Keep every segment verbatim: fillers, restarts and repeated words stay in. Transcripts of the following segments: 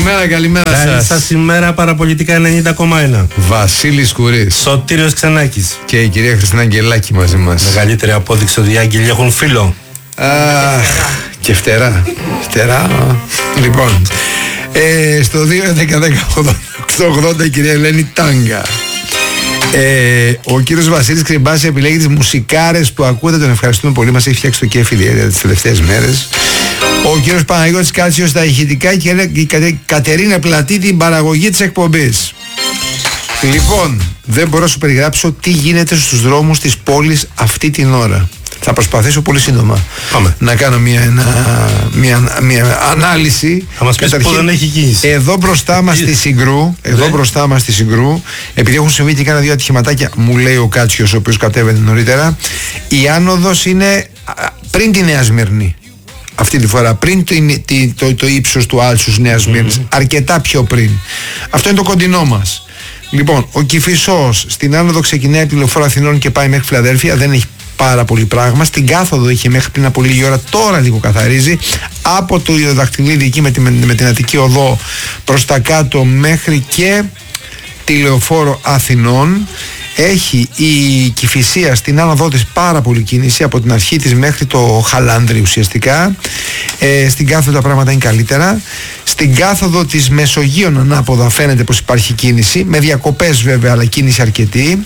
Καλημέρα, καλημέρα σας. Καλή σας ημέρα, Παραπολιτικά ενενήντα κόμμα ένα. Βασίλης Κουρής. Σωτήριος Ξενάκης. Και η κυρία Χριστίνα Αγγελάκη μαζί μας. Μεγαλύτερη απόδειξη ότι οι άγγελοι έχουν φίλο. Αχ, και φτερά. Φτερά. Λοιπόν, ε, στο δύο έντεκα δέκα οκτώ ογδόντα η κυρία Ελένη Τάγκα. Ε, ο κύριος Βασίλης Κρυμπάς επιλέγει τις μουσικάρες που ακούτε. Τον ευχαριστούμε πολύ. Μας έχει φτιάξει το κέφι ιδιαίτερα τις τελευταίες μέρες. Ο κύριος Παναγιώτης Κάτσιος στα ηχητικά και η Κατερίνα Πλατή την παραγωγή της εκπομπής. Λοιπόν, δεν μπορώ να σου περιγράψω τι γίνεται στους δρόμους της πόλης αυτή την ώρα. Θα προσπαθήσω πολύ σύντομα Πάμε. να κάνω μια, ένα, μια, μια ανάλυση. Θα μας πεις που δεν έχει κίνηση. Εδώ μπροστά μας στη Συγκρού, εδώ μπροστά μας στη Συγκρού, επειδή έχουν συμβεί και κάνα δύο ατυχηματάκια, μου λέει ο Κάτσιος, ο οποίος κατέβαινε νωρίτερα, η άνοδος είναι πριν τη Νέα Σμύρνη. Αυτή τη φορά, πριν το, το, το, το ύψος του άλσους Νέας Σμύρνης, mm-hmm. αρκετά πιο πριν. Αυτό είναι το κοντινό μας. Λοιπόν, ο Κηφισός στην άνοδο ξεκινάει από τη Λεωφόρο Αθηνών και πάει μέχρι Φιλαδέλφια, δεν έχει πάρα πολύ πράγμα. Στην κάθοδο είχε μέχρι πριν από λίγη ώρα, τώρα λίγο καθαρίζει. Από το Ιωδακτυλίδι εκεί με, τη, με την Αττική Οδό προς τα κάτω μέχρι και τη Λεωφόρο Αθηνών. Έχει η Κηφισία στην άνοδό της πάρα πολύ κίνηση από την αρχή της μέχρι το Χαλάνδρι ουσιαστικά. Ε, στην κάθοδο τα πράγματα είναι καλύτερα. Στην κάθοδο της Μεσογείων ανάποδα φαίνεται πως υπάρχει κίνηση, με διακοπές βέβαια, αλλά κίνηση αρκετή.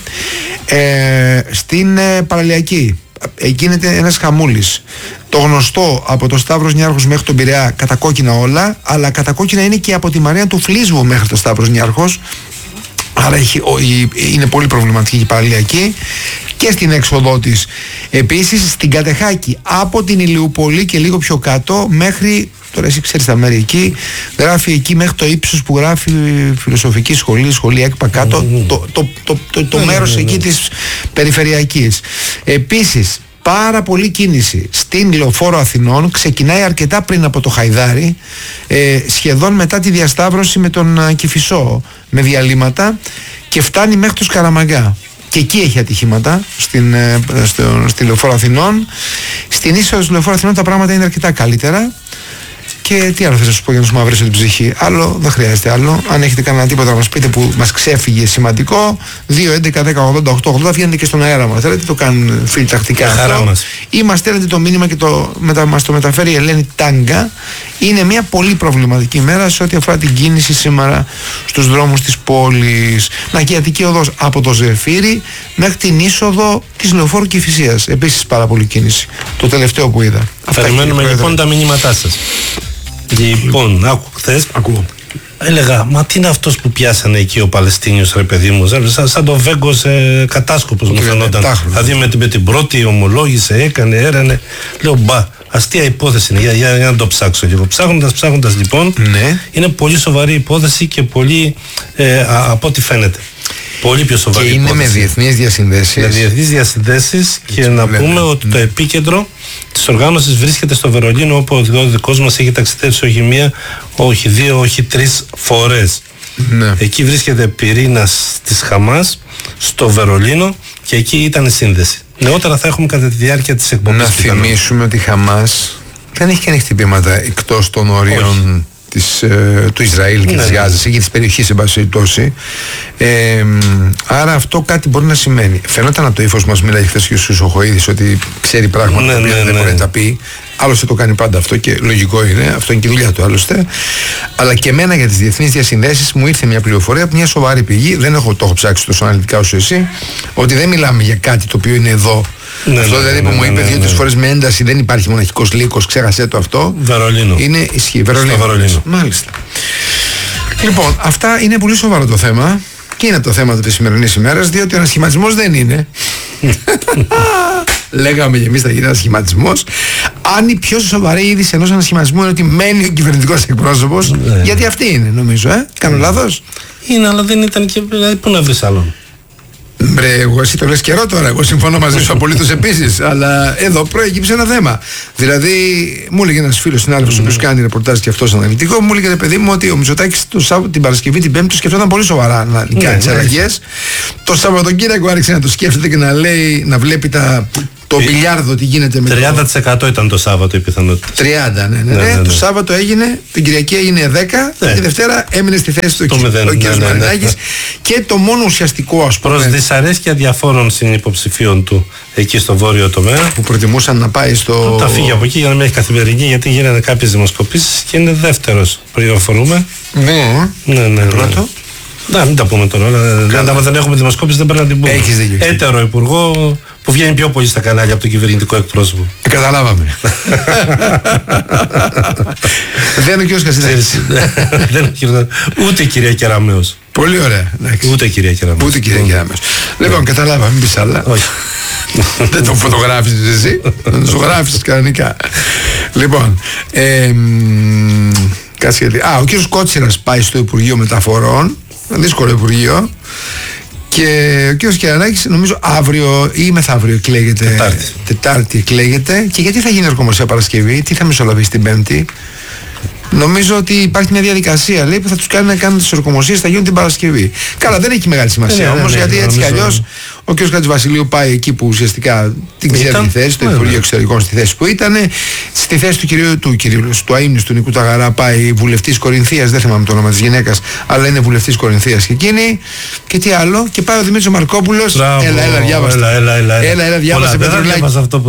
Ε, στην ε, Παραλιακή ε, γίνεται ένας χαμούλης. Το γνωστό από το Σταύρος Νιάρχος μέχρι τον Πειραιά κατακόκκινα όλα, αλλά κατακόκκινα είναι και από τη Μαρία του Φλίσβου μέχρι το Σταύρος Νιάρχος. Άρα έχει, είναι πολύ προβληματική η Παραλιακή. Και στην έξοδό της επίσης στην Κατεχάκη από την Ηλιουπολή και λίγο πιο κάτω μέχρι, τώρα εσύ ξέρεις τα μέρη εκεί, γράφει εκεί μέχρι το ύψος που γράφει Φιλοσοφική Σχολή, Σχολή ΕΚΠΑ κάτω, mm-hmm. το, το, το, το, το, το μέρος mm-hmm. εκεί της Περιφερειακής. Επίσης πάρα πολύ κίνηση στην Λεωφόρο Αθηνών, ξεκινάει αρκετά πριν από το Χαϊδάρι, ε, σχεδόν μετά τη διασταύρωση με τον uh, Κηφισό, με διαλύματα, και φτάνει μέχρι το Σκαραμαγκά. Και εκεί έχει ατυχήματα στην, ε, στο, στη Λεωφόρο Αθηνών. Στην είσοδο της Λεωφόρο Αθηνών τα πράγματα είναι αρκετά καλύτερα. Και τι άλλο θες να σου πω για να σου μαυρίσω την ψυχή? Άλλο δεν χρειάζεται άλλο. Αν έχετε κανένα τίποτα να μας πείτε που μας ξέφυγε σημαντικό, δύο έντεκα δέκα ογδόντα οκτώ ογδόντα, βγαίνετε και στον αέρα μας. Θέλετε, το κάνουν φίλοι τακτικά αυτό. Ή μας στέλνετε το μήνυμα και το, μετα, μας το μεταφέρει η Ελένη Τάγκα. Είναι μια πολύ προβληματική μέρα σε ό,τι αφορά την κίνηση σήμερα στους δρόμους της πόλης. Να, και η Αττική Οδός από το Ζεφύρι μέχρι την είσοδο της Λεωφόρου Κηφισίας. Επίσης πάρα πολύ κίνηση. Το τελευταίο που είδα. Περιμένουμε λοιπόν τα μηνύματά σας. Λοιπόν, άκου, χθες ακούω. Έλεγα, μα τι είναι αυτός που πιάσανε εκεί ο Παλαιστίνιος, ρε παιδί μου, σαν, σαν το Βέγκος ε, κατάσκοπος μου φαινόταν. Δηλαδή με, με την πρώτη ομολόγησε, έκανε, έρανε. Λέω, μπα, αστεία υπόθεση είναι, για, για, για να το ψάξω λίγο. Ψάχνοντας, ψάχνοντας λοιπόν, ναι. Είναι πολύ σοβαρή υπόθεση και πολύ ε, α, από ό,τι φαίνεται. Πολύ πιο σοβαρή και είναι υπόθεση. Με διεθνείς διασυνδέσεις. Με διεθνείς διασυνδέσεις και να λέμε. πούμε ότι ναι. το επίκεντρο της οργάνωσης βρίσκεται στο Βερολίνο, όπου ο δικός μας έχει ταξιδέψει όχι μία, όχι δύο, όχι τρεις φορές. Ναι. Εκεί βρίσκεται πυρήνας της Χαμάς στο Βερολίνο και εκεί ήταν η σύνδεση. Νεότερα θα έχουμε κατά τη διάρκεια της εκπομπής. Να θυμίσουμε ότι η Χαμάς δεν έχει κάνει χτυπήματα εκτός των ορίων της, ε, του Ισραήλ και ναι, της Γάζας ή της περιοχής, εν πάση περιπτώσει. Ε, άρα αυτό κάτι μπορεί να σημαίνει. Φαινόταν από το ύφος που μας μίλαγε χθες και ο Σουσοχοίδης ότι ξέρει πράγματα ναι, που ναι, δεν ναι. μπορεί να τα πει. Άλλωστε το κάνει πάντα αυτό και λογικό είναι, αυτό είναι και η δουλειά του άλλωστε. Αλλά και εμένα για τις διεθνείς διασυνδέσεις μου ήρθε μια πληροφορία από μια σοβαρή πηγή, δεν έχω, το έχω ψάξει τόσο αναλυτικά όσο εσύ, ότι δεν μιλάμε για κάτι το οποίο είναι εδώ. Ναι, αυτό ναι, δηλαδή που ναι, μου είπε ναι, δύο-τρεις ναι. φορές με ένταση, δεν υπάρχει μοναχικός λύκος, ξέχασέ το αυτό. Βερολίνο. Είναι ισχύει. Βερολίνο. Βερολίνο. Μάλιστα. Λοιπόν, αυτά είναι πολύ σοβαρό το θέμα και είναι το θέμα της σημερινής ημέρας, διότι ο ανασχηματισμός δεν είναι. Λέγαμε και εμείς θα γίνει ένας σχηματισμός. Αν η πιο σοβαρή είδηση ενός ανασχηματισμού είναι ότι μένει ο κυβερνητικός εκπρόσωπος, ναι. γιατί αυτή είναι, νομίζω, ε? Κάνω λάθος? Είναι, αλλά δεν ήταν και. Δηλαδή, πού να βρεις άλλον. Μπρε, εγώ εσύ το λες καιρό τώρα. Εγώ συμφωνώ μαζί σου απολύτως επίσης. Αλλά εδώ προέκυψε ένα θέμα. Δηλαδή, μου έλεγε ένας φίλος συνάδελφος, mm. ο οποίος κάνει ρεπορτάζ και αυτός αναλυτικό, μου έλεγε, παιδί μου, ότι ο Μητσοτάκης την Παρασκευή, την Πέμπτη, του σκεφτόταν πολύ σοβαρά να κάνει τις αλλαγές. Το Σαββατοκύριακο άρχισε να το σκέφτεται και να λέει, να βλέπει τα Το μπιλιάρδο τι γίνεται με τριάντα τοις εκατό το... ήταν το Σάββατο η πιθανότητα. τριάντα, ναι, ναι, ναι, ναι, ναι. Το Σάββατο έγινε, την Κυριακή έγινε δέκα, ναι. Και τη Δευτέρα έμεινε στη θέση του ο κ. Ναι, ναι, ναι. Και το μόνο ουσιαστικό, ας πούμε. Προς δυσαρέσκεια διαφόρων συνυποψηφίων του εκεί στο βόρειο τομέα. Που προτιμούσαν να πάει στο. Τα φύγει από εκεί για να μην έχει καθημερινή, γιατί γίνανε κάποιες δημοσκοπήσεις και είναι δεύτερος. Πληροφορούμε. Ναι, ναι, ναι. Πρώτο. Να, μην τα πούμε τώρα. Αν δεν έχουμε δημοσκόπηση, δεν πρέπει να την πούμε. Έχεις δίκιο. Έτερο υπουργό που βγαίνει πιο πολύ στα κανάλια από τον κυβερνητικό εκπρόσωπο. Ε, καταλάβαμε. Δεν είναι ο κύριος Χασιδάκης. Ούτε η κυρία Κεραμέως. Πολύ ωραία. Ούτε η κυρία Κεραμέως. Ούτε η κυρία Κεραμέως. Λοιπόν, καταλάβαμε, μην πεις άλλα. Όχι. Δεν τον φωτογράφησες εσύ. Δεν τον ζωγράφησες κανονικά. Λοιπόν. Α, ο κύριος Κότσιρας πάει στο Υπουργείο Μεταφορών. Δύσκολο Υπουργείο. Και ο κ. Κερανάκης νομίζω αύριο ή μεθαύριο εκλέγεται. Τετάρτη. Τετάρτη εκλέγεται. Και γιατί θα γίνει ορκομοσία Παρασκευή, τι θα μεσολαβήσει την Πέμπτη. Νομίζω ότι υπάρχει μια διαδικασία, λέει, που θα τους κάνει να κάνουν τις ορκομοσίες, θα γίνουν την Παρασκευή. Καλά, δεν έχει μεγάλη σημασία όμως, ναι, γιατί έτσι κι αλλιώς ο κ. Χατζηβασιλείου πάει εκεί που ουσιαστικά την ξέρει τη θέση, το Υπουργείο Εξωτερικών στη θέση που ήταν. Στη θέση του κυρίου του κυρίου του αείμνης του Νικού Ταγαρά πάει βουλευτής Κορινθίας, δεν θυμάμαι το όνομα της γυναίκας, αλλά είναι βουλευτής Κορινθίας και εκείνη. Και τι άλλο, και πάει ο Δημήτρης Μαρκόπουλος. Έλα, έλα, διάβασε. Έλα, έλα, έλα, έλα, έλα, διάβασε Πετρουλάκη.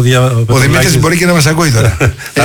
Ο Δημήτρης μπορεί και να μας ακούει τώρα.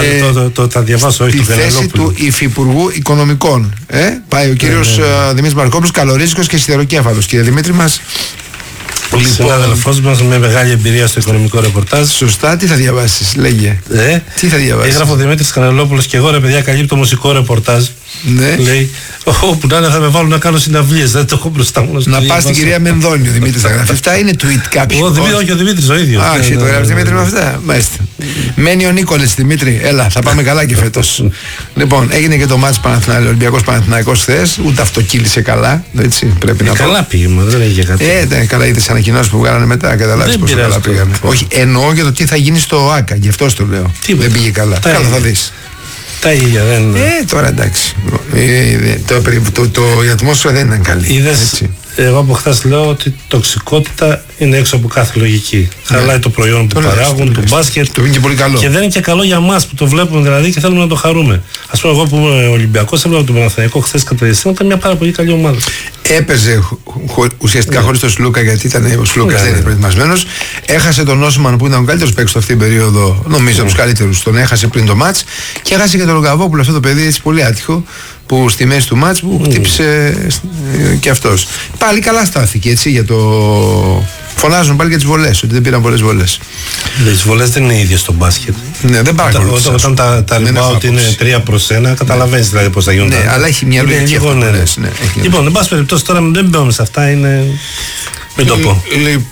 Θα διαβάσω, όχι. Στη θέση του Υφυπουργού Οικονομικών. Ε, πάει ο κύριος Δημήτρης Μαρκόπουλος, καλορίζικος και σιδεροκέφαλος. Κύριε Δημήτρη μας. Λοιπόν, συνάδελφός μας με μεγάλη εμπειρία στο οικονομικό ρεπορτάζ. Σωστά, τι θα διαβάσεις, λέγε. Ε, τι θα διαβάσεις. Έγραφε ο Δημήτρης Κανελόπουλος και εγώ, ρε παιδιά, καλύπτω μουσικό ρεπορτάζ. Ναι. Λέει, όπου να είναι θα με βάλουν να κάνω συναυλίες. Δεν το έχω μπροστά μου. Να πας στην κυρία Μενδώνη, ο Δημήτρης θα γράφει. Αυτά είναι tweet κάποιου. Όχι, ο Δημήτρης ο ίδιος. Α, εσύ το γράφει Δημήτρη με αυτά. Μάλιστα. Μένει ο Νίκολες, Δημήτρη. Έλα, θα πάμε καλά και φέτος. Λοιπόν, έγινε και το μάτς Παναθηναϊκός, Ολυμπιακός Παναθηναϊκός χθες. Ούτε αυτό κύλησε καλά. Έτσι, πρέπει να πω. Καλά πήγε, δεν έγινε κάτι. Ε, ναι, καλά είδες ανακοινώσεις που βγάλανε μετά. Καταλάβεις πόσο καλά πήγαμε. Όχι, εννοώ για το τι θα γίνει στο ΆΚΑ. Γι' αυτό το λέω. Δεν πήγε καλά. Καλά θα δεις. Τα ίδια δεν. Ε, τώρα εντάξει. Ε, το, το, το, η ατμόσφαιρα δεν ήταν καλή. Είδες, εγώ από χθες λέω ότι η τοξικότητα είναι έξω από κάθε λογική. Ναι. Χαλάει το προϊόν που το παράγουν, το μπάσκετ. Το είναι και πολύ καλό. Και δεν είναι και καλό για εμάς που το βλέπουμε δηλαδή και θέλουμε να το χαρούμε. Ας πούμε, εγώ που είμαι Ολυμπιακός, έβλεπα τον Παναθηναϊκό χθες κατά διαστήματα, ήταν μια πάρα πολύ καλή ομάδα. Έπαιζε χω, ουσιαστικά ναι. χωρίς τον Σλούκα, γιατί ήταν, ο Σλούκας ναι, δεν είναι προετοιμασμένος. Έχασε τον Όσμαν που ήταν ο καλύτερος παίκτης αυτή την περίοδο, νομίζω από τους καλύτερους. Τον έχασε πριν το μάτς και έχασε και τον Λογαβόπουλο, αυτό το παιδί έτσι πολύ άτυχο, που στη μέση του μάτς που χτύπησε mm. και αυτός. Πάλι καλά στάθηκε έτσι για το. Φωνάζουν πάλι για τις βολές, ότι δεν πήραν πολλές βολές. Οι βολές δεν είναι ίδιες στο μπάσκετ. Ναι, δεν παρακολουθείς. Όταν, όταν τα, τα rebound είναι τρία προς ένα, καταλαβαίνεις δηλαδή πώς θα γίνουν. Ναι, αλλά έχει μια λογική αυτό. Ναι, ναι. Λοιπόν, εν πάση περιπτώσει τώρα δεν μπαίνουμε σε αυτά, είναι. Μην το πω.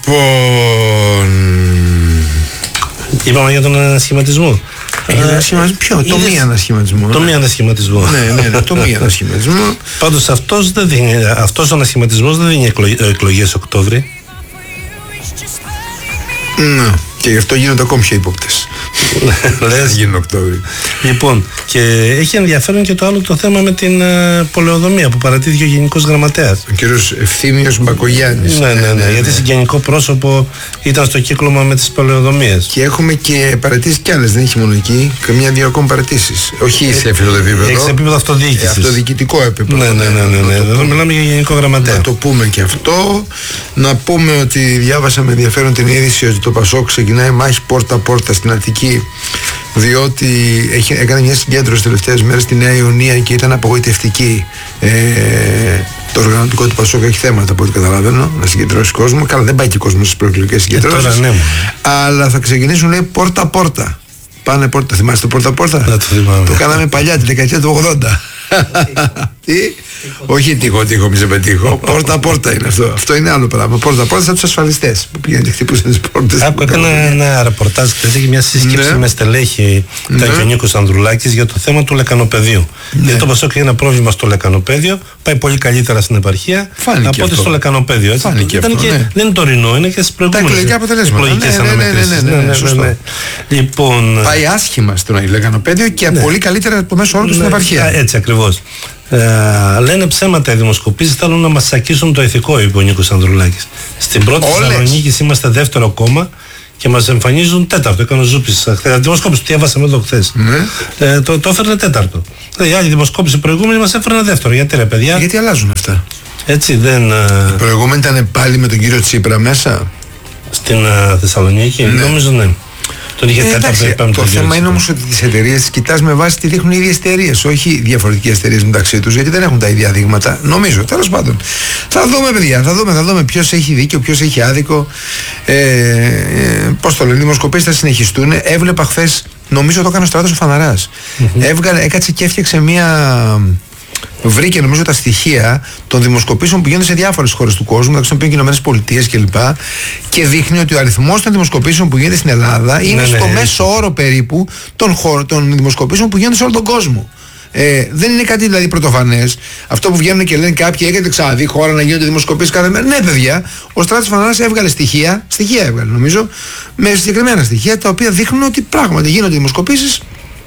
Λοιπόν. Είπαμε για τον ανασχηματισμό. Ποιο, το μη ανασχηματισμό. Το μη ανασχηματισμό. Ναι, ναι, το μη ανασχηματισμό. Πάντως αυτός ο ανασχηματισμός δεν δίνει εκλογές Οκτώβρη. Ναι, και γι' αυτό γίνονται ακόμη πιο ύποπτες. Λες γίνουν Οκτώβρη. Λοιπόν, και έχει ενδιαφέρον και το άλλο το θέμα με την uh, πολεοδομία που παρατήθηκε ο Γενικός Γραμματέας. Ο κύριος Ευθύμιος Μπακογιάννης. Ναι, ναι, ναι, ναι, ναι, γιατί συγγενικό πρόσωπο ήταν στο κύκλωμα με τις πολεοδομίες. Και έχουμε και παρατήσεις κι άλλες, δεν έχει μόνο εκεί, καμιά-δύο ακόμα παρατήσεις. Όχι ε, σε επίπεδο επίπεδο. Έχει σε επίπεδο αυτοδιοίκησης. Ε, αυτοδιοικητικό επίπεδο. Ναι, ναι, ναι, ναι, ναι. Εδώ πούμε, μιλάμε για Γενικό Γραμματέα. Να το πούμε και αυτό. Να πούμε ότι διάβασα με ενδιαφέρον την είδηση ότι το Πασόκ ξεκινάει μάχη πόρτα-πόρτα στην Αττική, διότι έχει, έκανε μια συγκέντρωση τελευταίες μέρες στη Νέα Ιωνία και ήταν απογοητευτική. Ε, το οργανωτικό του Πασόκ έχει θέματα από ό,τι καταλαβαίνω να συγκεντρώσει κόσμο. Καλά, δεν πάει και κόσμο στις προεκλογικές συγκεντρώσεις. Ναι, αλλά θα ξεκινήσουν, λέει, πόρτα-πόρτα. Πάνε πόρτα, θυμάστε το πόρτα-πόρτα? Το, το κάναμε παλιά τη δεκαετία του ογδόντα. Τι? Όχι τείχο, τείχο, μη σε πετύχω. Πόρτα-πόρτα είναι αυτό. Αυτό είναι άλλο πράγμα. Πόρτα-πόρτα σαν τους ασφαλιστές που πήγαν και χτυπούσαν τις πόρτες. Άκου, έκανα ένα ρεπορτάζ χθες, είχε μια σύσκεψη με στελέχη, ήταν και ο Νίκος Ανδρουλάκης, για το θέμα του λεκανοπεδίου. Γιατί το Πασόκ έχει ένα πρόβλημα στο λεκανοπέδιο, πάει πολύ καλύτερα στην επαρχία από ότι στο λεκανοπέδιο. Δεν είναι τωρινό, είναι και στις προηγούμενες εκλογικές αναμετρήσεις. Λοιπόν, πάει άσχημα στο λεκανοπέδιο και πολύ καλύτερα από μέσω όρου στην επαρχία. Έτσι ακριβώς. Ε, λένε ψέματα οι δημοσκοπήσεις, θέλουν να μας σακίσουν το ηθικό, είπε ο Νίκος Ανδρουλάκης. Στην πρώτη Θεσσαλονίκη είμαστε δεύτερο κόμμα και μας εμφανίζουν τέταρτο. Έκανε ο Ζούπης χθες. Δημοσκόπηση που διάβασαμε εδώ χθες. Ναι. Ε, το, το έφερνε τέταρτο. Δηλαδή, η άλλη δημοσκόπηση προηγούμενη μας έφερνε δεύτερο. Γιατί ρε παιδιά. Γιατί αλλάζουν αυτά. Έτσι δεν. Η προηγούμενη ήταν πάλι με τον κύριο Τσίπρα μέσα. Στην uh, Θεσσαλονίκη, ναι. Νομίζω ναι. Τον είχε ε, τέταρτο ή πέμπτο. Το θέμα είναι όμως ότι τις εταιρείες τις κοιτάς με βάση τι δείχνουν οι ίδιες εταιρείες, όχι διαφορετικές εταιρείες μεταξύ τους, γιατί δεν έχουν τα ίδια δείγματα. Νομίζω, τέλος πάντων. Θα δούμε, παιδιά, θα δούμε, θα δούμε ποιος έχει δίκιο, ποιος έχει άδικο. Ε, ε, πώς το λένε, οι δημοσκοπήσεις θα συνεχιστούν. Έβλεπα χθες, νομίζω το έκανε ο Στράτος ο Φαναράς. Mm-hmm. Έβγαλε, έκατσε και έφτιαξε μία. Βρήκε νομίζω τα στοιχεία των δημοσκοπήσεων που γίνονται σε διάφορες χώρες του κόσμου, μεταξύ των οποίων και οι Ηνωμένες Πολιτείες κλπ. Και δείχνει ότι ο αριθμός των δημοσκοπήσεων που γίνεται στην Ελλάδα είναι ναι, στο ναι, μέσο ναι. όρο περίπου των, χώρων, των δημοσκοπήσεων που γίνονται σε όλο τον κόσμο. Ε, δεν είναι κάτι δηλαδή πρωτοφανές. Αυτό που βγαίνουν και λένε κάποιοι, έχετε ξαναδεί χώρα να γίνονται δημοσκοπήσεις κάθε μέρα. Ναι, παιδιά, ο Στράτος Φαναράς έβγαλε στοιχεία, στοιχεία έβγαλε νομίζω, με συγκεκριμένα στοιχεία τα οποία δείχνουν ότι πράγματι γίνονται δημοσκοπήσεις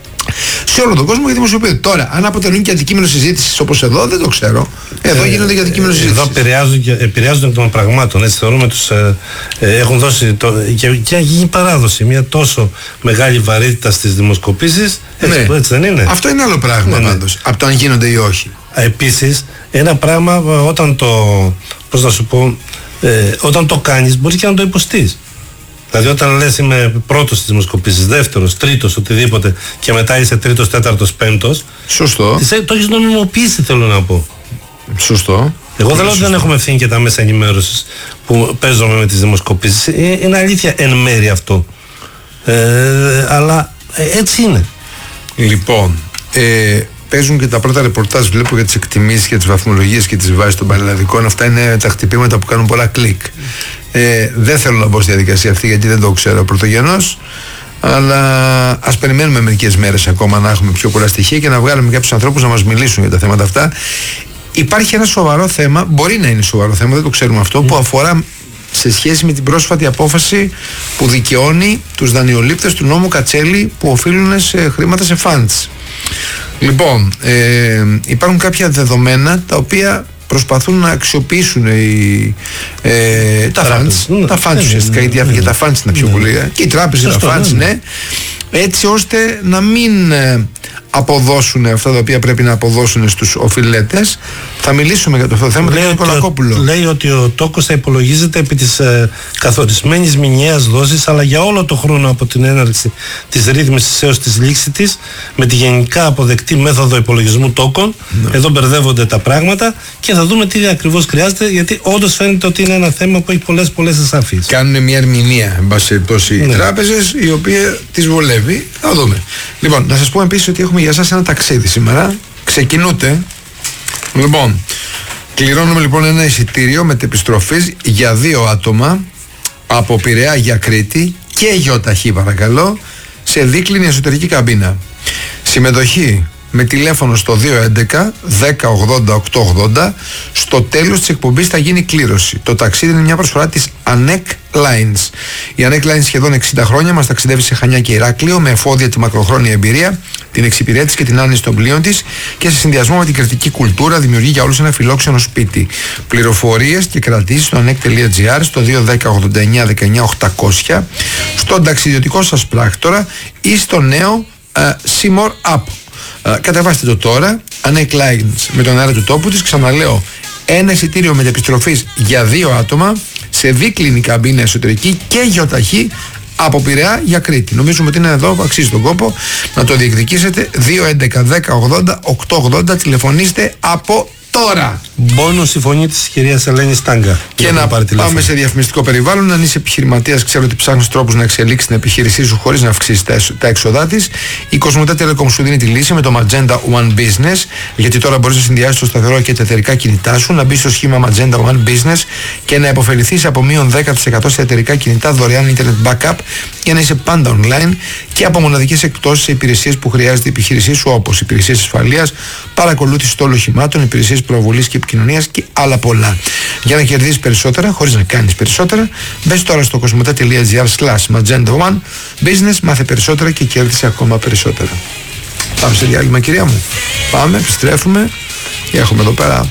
σε όλο τον κόσμο και δημοσιοποιούνται. Τώρα, αν αποτελούν και αντικείμενο συζήτησης όπως εδώ, δεν το ξέρω. Εδώ ε, γίνονται και αντικείμενο συζήτησης. Εδώ επηρεάζονται, επηρεάζονται των πραγμάτων. Έτσι, θεωρούμε τους ε, ε, έχουν δώσει το, και, και γίνει παράδοση μια τόσο μεγάλη βαρύτητα στις δημοσκοπήσεις. Έτσι, ναι. Έτσι δεν είναι. Αυτό είναι άλλο πράγμα ναι, πάντως. Ναι. Από το αν γίνονται ή όχι. Επίσης, ένα πράγμα όταν το. Πώς να σου πω. Ε, όταν το κάνεις, μπορείς και να το υποστείς. Δηλαδή, όταν λες είμαι πρώτος στις δημοσκοπήσεις, δεύτερος, τρίτος, οτιδήποτε, και μετά είσαι τρίτος, τέταρτος, πέμπτος. Σωστό. Το έχεις νομιμοποιήσει, θέλω να πω. Σωστό. Εγώ δεν λέω ότι δεν έχουμε ευθύνη και τα μέσα ενημέρωσης που παίζουμε με τις δημοσκοπήσεις. Είναι αλήθεια εν μέρει αυτό. Ε, αλλά ε, έτσι είναι. Λοιπόν, ε, παίζουν και τα πρώτα ρεπορτάζ, βλέπω, για τις εκτιμήσεις και τις βαθμολογίες και τις βάσεις των πανελλαδικών. Αυτά είναι τα χτυπήματα που κάνουν πολλά κλικ. Ε, δεν θέλω να μπω στη διαδικασία αυτή γιατί δεν το ξέρω πρωτογενώς, αλλά ας περιμένουμε μερικές μέρες ακόμα να έχουμε πιο πολλά στοιχεία και να βγάλουμε κάποιους ανθρώπους να μας μιλήσουν για τα θέματα αυτά. Υπάρχει ένα σοβαρό θέμα, μπορεί να είναι σοβαρό θέμα, δεν το ξέρουμε αυτό, που αφορά σε σχέση με την πρόσφατη απόφαση που δικαιώνει τους δανειολήπτες του νόμου Κατσέλη που οφείλουν σε χρήματα σε funds. Λοιπόν, ε, υπάρχουν κάποια δεδομένα τα οποία προσπαθούν να αξιοποιήσουν οι, ε, τα funds, τα funds ουσιαστικά, γιατί τα funds είναι πιο πολύ, και οι τράπεζες, τα funds, ναι, έτσι ώστε να μην αποδώσουν αυτά τα οποία πρέπει να αποδώσουν στους οφειλέτες. Θα μιλήσουμε για το αυτό το θέμα. Λέει, ότι, λέει ότι ο τόκος θα υπολογίζεται επί της ε, καθορισμένης μηνιαίας δόσης, αλλά για όλο το χρόνο από την έναρξη της ρύθμισης έως της λήξη της, με τη γενικά αποδεκτή μέθοδο υπολογισμού τόκων. Ναι. Εδώ μπερδεύονται τα πράγματα και θα δούμε τι ακριβώς χρειάζεται, γιατί όντως φαίνεται ότι είναι ένα θέμα που έχει πολλές πολλές ασαφείς. Κάνουν μια ερμηνεία, εν πάση περιπτώσει, οι τράπεζες, η οποία τις βολεύει. Θα δούμε. Λοιπόν, να σας πω επίσης ότι έχουμε για σας ένα ταξίδι σήμερα. Ξεκινούτε. Λοιπόν, κληρώνουμε λοιπόν ένα εισιτήριο μετεπιστροφής για δύο άτομα από Πειραιά για Κρήτη και γιοταχή, παρακαλώ, σε δίκλινη εσωτερική καμπίνα. Συμμετοχή με τηλέφωνο στο δύο έντεκα δέκα ογδόντα οκτώ ογδόντα. Στο τέλος της εκπομπής θα γίνει κλήρωση. Το ταξίδι είναι μια προσφορά της Ανέκ Lines. Η Ανέκ Lines σχεδόν εξήντα χρόνια μας ταξιδεύει σε Χανιά και Ηράκλειο με εφόδια τη μακροχρόνια εμπειρία, την εξυπηρέτηση και την άνεση των πλοίων της και σε συνδυασμό με την κριτική κουλτούρα δημιουργεί για όλους ένα φιλόξενο σπίτι. Πληροφορίες και κρατήσεις στο ανέκ τελεία τζι άρ, στο δύο δέκα ογδόντα εννιά δεκαεννιά οκτακόσια, στον ταξιδιωτικό σας πράκτορα ή στο νέο uh, Seymour App. Uh, κατεβάστε το τώρα, Ανέκ Lines με τον αέρα του τόπου της. Ξαναλέω, ένα εισιτήριο μετεπιστροφής για δύο άτομα σε δίκλινη καμπίνα εσωτερική και γιοταχή από Πειραιά για Κρήτη. Νομίζουμε ότι είναι εδώ, αξίζει τον κόπο να το διεκδικήσετε. δύο έντεκα δέκα ογδόντα οκτώ ογδόντα, τηλεφωνήστε από τώρα. Μπόνους η φωνή της κυρίας Ελένης Τάγκα. Και να πάμε σε διαφημιστικό περιβάλλον. Αν είσαι επιχειρηματίας, ξέρω ότι ψάχνεις τρόπους να εξελίξεις την επιχείρησή σου χωρίς να αυξήσεις τα, τα έξοδά της. Η Κοσμοτέ Telecom σου δίνει τη λύση με το Magenta One Business, γιατί τώρα μπορείς να συνδυάσεις το σταθερό και τα εταιρικά κινητά σου, να μπεις στο σχήμα Magenta One Business και να υποφεληθείς από μείον δέκα τοις εκατό σε εταιρικά κινητά, δωρεάν internet backup για να είσαι πάντα online και από μοναδικές εκπτώσεις σε υπηρεσίες που χρειάζεται η επιχείρησή σου, όπως υπηρεσίες ασφαλείας, παρακολούθηση των οχημάτων, υπηρεσίες προβολής και επικοινωνίας και άλλα πολλά. Για να κερδίσεις περισσότερα χωρίς να κάνεις περισσότερα, μπες τώρα στο κοσμοτέ τελεία τζι άρ slash Magenta One Business, μάθε περισσότερα και κέρδισε ακόμα περισσότερα. Πάμε σε διάλειμμα, κυρία μου. Πάμε, επιστρέφουμε και έχουμε εδώ πέρα